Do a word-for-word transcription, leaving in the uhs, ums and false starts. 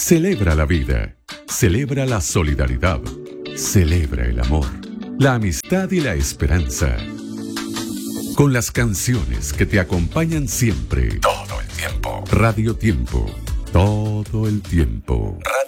Celebra la vida, celebra la solidaridad, celebra el amor, la amistad y la esperanza. Con las canciones que te acompañan siempre, todo el tiempo. Radio Tiempo, todo el tiempo.